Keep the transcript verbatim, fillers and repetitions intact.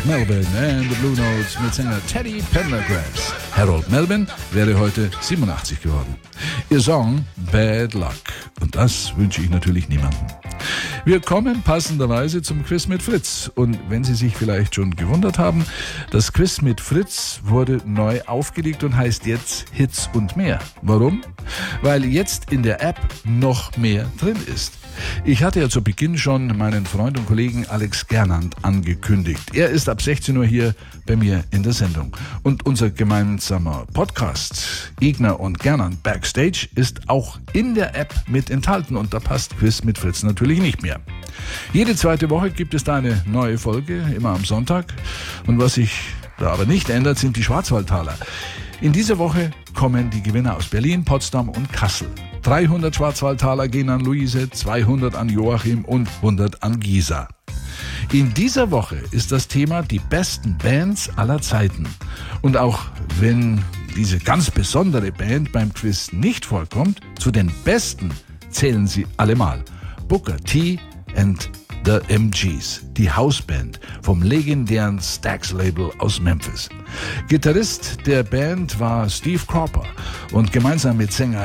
Harold Melvin and the Blue Notes mit Sänger Teddy Pendergrass. Harold Melvin wäre heute siebenundachtzig geworden. Ihr Song Bad Luck. Und das wünsche ich natürlich niemandem. Wir kommen passenderweise zum Quiz mit Fritz. Und wenn Sie sich vielleicht schon gewundert haben, das Quiz mit Fritz wurde neu aufgelegt und heißt jetzt Hits und mehr. Warum? Weil jetzt in der App noch mehr drin ist. Ich hatte ja zu Beginn schon meinen Freund und Kollegen Alex Gernand angekündigt. Er ist ab sechzehn Uhr hier bei mir in der Sendung. Und unser gemeinsamer Podcast, Igner und Gernand Backstage, ist auch in der App mit enthalten. Und da passt Quiz mit Fritz natürlich nicht mehr. Jede zweite Woche gibt es da eine neue Folge, immer am Sonntag. Und was sich da aber nicht ändert, sind die Schwarzwaldtaler. In dieser Woche kommen die Gewinner aus Berlin, Potsdam und Kassel. dreihundert Schwarzwaldtaler gehen an Luise, zweihundert an Joachim und hundert an Gisa. In dieser Woche ist das Thema die besten Bands aller Zeiten. Und auch wenn diese ganz besondere Band beim Quiz nicht vorkommt, zu den besten zählen sie allemal. Booker T and The M Gs, die Hausband vom legendären Stax-Label aus Memphis. Gitarrist der Band war Steve Cropper und gemeinsam mit Sänger